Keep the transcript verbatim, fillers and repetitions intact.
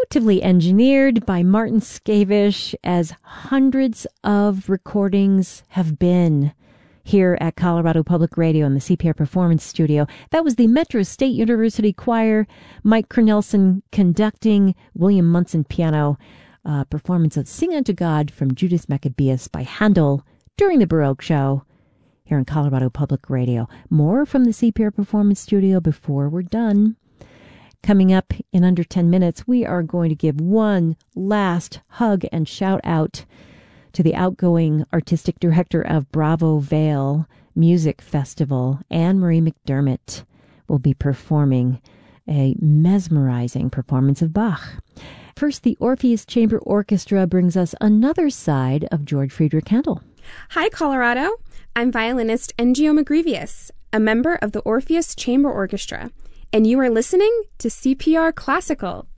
beautifully engineered by Martin Skavish, as hundreds of recordings have been here at Colorado Public Radio in the C P R Performance Studio. That was the Metro State University Choir, Mike Cornelson conducting, William Munson piano, uh, performance of Sing Unto God from Judas Maccabeus by Handel during the Baroque Show here in Colorado Public Radio. More from the C P R Performance Studio before we're done. Coming up in under ten minutes, we are going to give one last hug and shout out to the outgoing artistic director of Bravo Vale Music Festival. Anne-Marie McDermott will be performing a mesmerizing performance of Bach. First, the Orpheus Chamber Orchestra brings us another side of George Friedrich Handel. Hi, Colorado. I'm violinist Engio Magrivius, a member of the Orpheus Chamber Orchestra, and you are listening to C P R Classical.